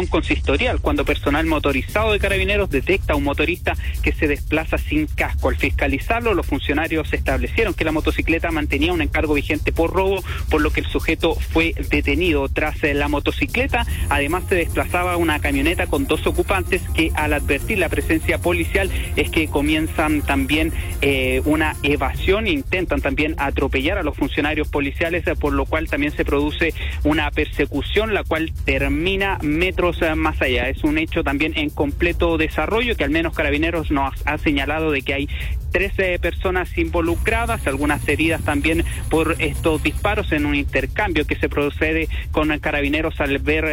un consistorial cuando personal motorizado de Carabineros detecta a un motorista que se desplaza sin casco. Al fiscalizarlo, los funcionarios establecieron que la motocicleta mantenía un encargo vigente por robo, por lo que el sujeto fue detenido. Tras la motocicleta, además se desplazaba una camioneta con 2 ocupantes que, al advertir la presencia policial, es que comienzan también una evasión e intentan también atropellar a los funcionarios policiales, por lo cual también se produce una persecución, la cual termina metros más allá. Es un hecho también en completo desarrollo, que al menos Carabineros nos ha señalado de que hay 13 personas involucradas, algunas heridas también por estos disparos en un intercambio que se procede con Carabineros al ver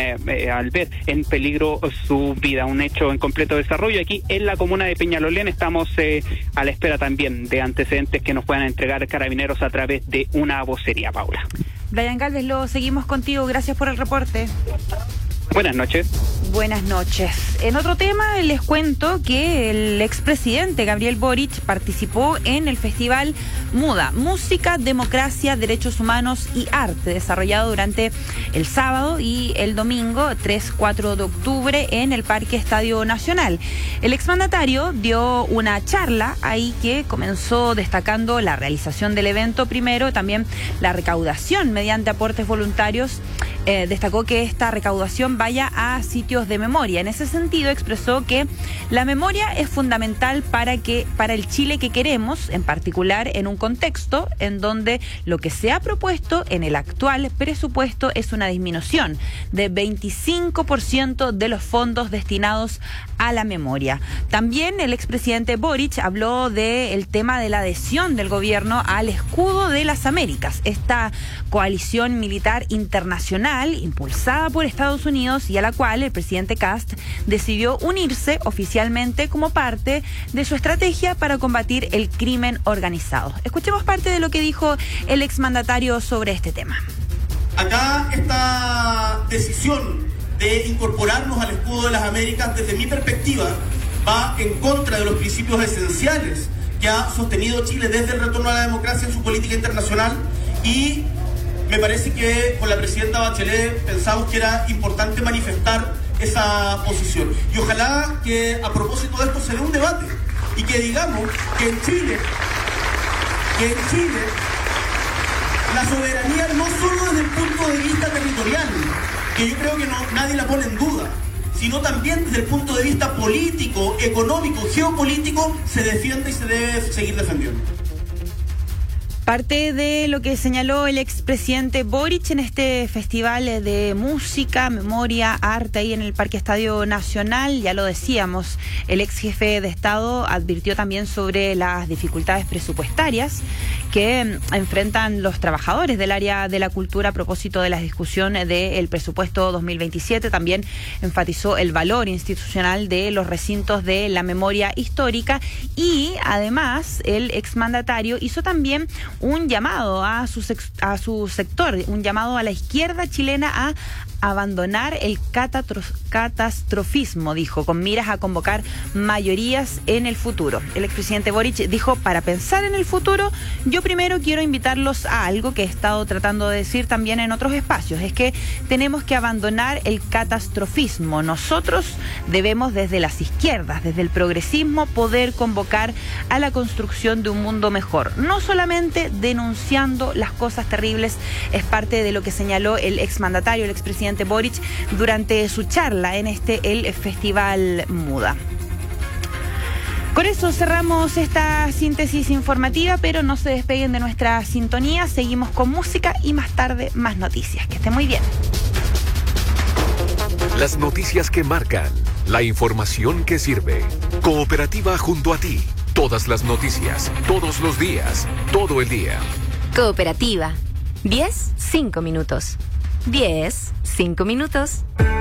en peligro su vida. Un hecho en completo desarrollo aquí en la comuna de Peñalolén. Estamos a la espera también de antecedentes que nos puedan entregar Carabineros a través de una vocería, Paula. Brian Galvez, lo seguimos contigo. Gracias por el reporte. Buenas noches. Buenas noches. En otro tema, les cuento que el expresidente Gabriel Boric participó en el festival MUDA, Música, Democracia, Derechos Humanos y Arte, desarrollado durante el sábado y el domingo 3-4 de octubre en el Parque Estadio Nacional. El exmandatario dio una charla ahí que comenzó destacando la realización del evento primero, también la recaudación mediante aportes voluntarios. Destacó que esta recaudación vaya a sitios de memoria. En ese sentido expresó que la memoria es fundamental para el Chile que queremos, en particular en un contexto en donde lo que se ha propuesto en el actual presupuesto es una disminución de 25% de los fondos destinados a la memoria. También el expresidente Boric habló del tema de la adhesión del gobierno al Escudo de las Américas, esta coalición militar internacional impulsada por Estados Unidos y a la cual el presidente Kast decidió unirse oficialmente como parte de su estrategia para combatir el crimen organizado. Escuchemos parte de lo que dijo el exmandatario sobre este tema. Acá esta decisión de incorporarnos al Escudo de las Américas, desde mi perspectiva, va en contra de los principios esenciales que ha sostenido Chile desde el retorno a la democracia en su política internacional, y me parece que con la presidenta Bachelet pensamos que era importante manifestar esa posición. Y ojalá que a propósito de esto se dé un debate y que digamos que en Chile la soberanía no solo desde el punto de vista territorial, que yo creo que nadie la pone en duda, sino también desde el punto de vista político, económico, geopolítico, se defiende y se debe seguir defendiendo. Parte de lo que señaló el expresidente Boric en este festival de música, memoria, arte ahí en el Parque Estadio Nacional, ya lo decíamos, el ex jefe de Estado advirtió también sobre las dificultades presupuestarias que enfrentan los trabajadores del área de la cultura a propósito de las discusiones del presupuesto 2027. También enfatizó el valor institucional de los recintos de la memoria histórica y además el exmandatario hizo también un llamado a su sector, un llamado a la izquierda chilena a abandonar el catastrofismo, dijo, con miras a convocar mayorías en el futuro. El expresidente Boric dijo, para pensar en el futuro, yo primero quiero invitarlos a algo que he estado tratando de decir también en otros espacios, es que tenemos que abandonar el catastrofismo. Nosotros debemos desde las izquierdas, desde el progresismo, poder convocar a la construcción de un mundo mejor, no solamente denunciando las cosas terribles. Es parte de lo que señaló el exmandatario, el expresidente Boric, durante su charla en el Festival MUDA. Con eso cerramos esta síntesis informativa, pero no se despeguen de nuestra sintonía. Seguimos con música y más tarde más noticias. Que esté muy bien. Las noticias que marcan, la información que sirve. Cooperativa junto a ti. Todas las noticias, todos los días, todo el día. Cooperativa. 10, 5 minutos. 10, 5 minutos.